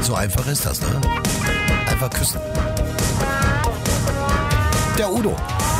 So einfach ist das, ne? Einfach küssen. Der Udo.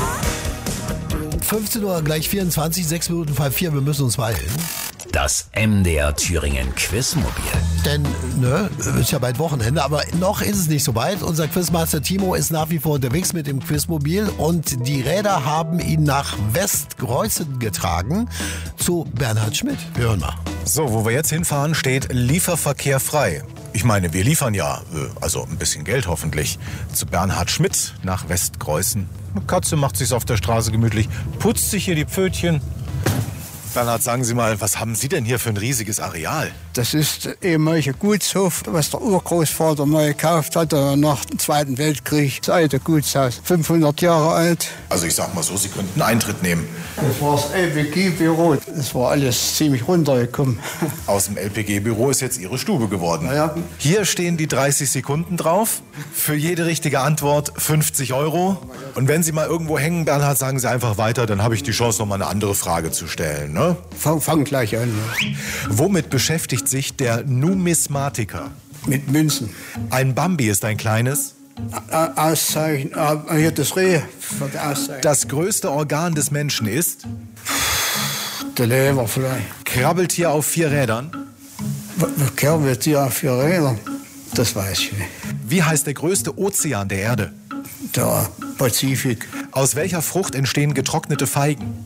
15 Uhr, gleich 24, 6 Minuten 5-4, wir müssen uns beeilen. Das MDR Thüringen Quizmobil. Denn, ist ja bald Wochenende, aber noch ist es nicht so weit. Unser Quizmaster Timo ist nach wie vor unterwegs mit dem Quizmobil und die Räder haben ihn nach Westgreußen getragen zu Bernhard Schmidt. Wir hören mal. So, wo wir jetzt hinfahren, steht Lieferverkehr frei. Ich meine, wir liefern ja, also ein bisschen Geld hoffentlich, zu Bernhard Schmidt nach Westgreußen. Eine Katze macht sich's auf der Straße gemütlich, putzt sich hier die Pfötchen. Bernhard, sagen Sie mal, was haben Sie denn hier für ein riesiges Areal? Das ist ehemaliger Gutshof, was der Urgroßvater mal gekauft hat nach dem Zweiten Weltkrieg. Das alte Gutshaus, 500 Jahre alt. Also ich sag mal so, Sie könnten Eintritt nehmen. Das war das LPG-Büro. Das war alles ziemlich runtergekommen. Aus dem LPG-Büro ist jetzt Ihre Stube geworden. Ja. Hier stehen die 30 Sekunden drauf. Für jede richtige Antwort 50 €. Und wenn Sie mal irgendwo hängen, Bernhard, sagen Sie einfach weiter, dann habe ich die Chance, noch mal eine andere Frage zu stellen. Ne? Fang gleich an. Womit beschäftigt sich der Numismatiker? Mit Münzen. Ein Bambi ist ein kleines. Auszeichen. Hier das Reh für die Auszeichnung. Das größte Organ des Menschen ist. Der Leber vielleicht. Krabbelt hier auf 4 Rädern. Krabbelt hier auf 4 Rädern? Das weiß ich nicht. Wie heißt der größte Ozean der Erde? Der Pazifik. Aus welcher Frucht entstehen getrocknete Feigen?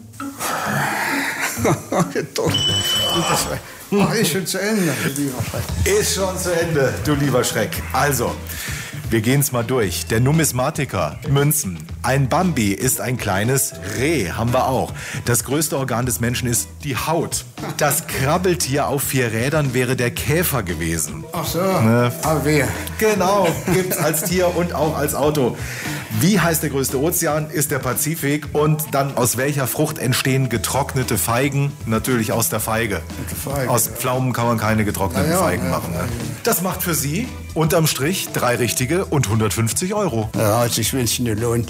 Ist schon zu Ende, lieber Schreck. Ist schon zu Ende, du lieber Schreck. Also, wir gehen's mal durch. Der Numismatiker, Münzen. Ein Bambi ist ein kleines Reh, haben wir auch. Das größte Organ des Menschen ist die Haut. Das Krabbeltier auf 4 Rädern wäre der Käfer gewesen. Ach so, AW. Genau, gibt's als Tier und auch als Auto. Wie heißt der größte Ozean? Ist der Pazifik. Und dann aus welcher Frucht entstehen getrocknete Feigen? Natürlich aus der Feige. Aus Pflaumen kann man keine getrockneten Feigen machen. Ne? Das macht für Sie unterm Strich 3 richtige und 150 €. Ja, hat sich wenigstens gelohnt.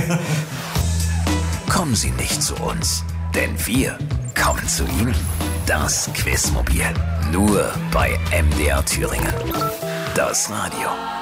Kommen Sie nicht zu uns, denn wir kommen zu Ihnen. Das Quizmobil. Nur bei MDR Thüringen. Das Radio.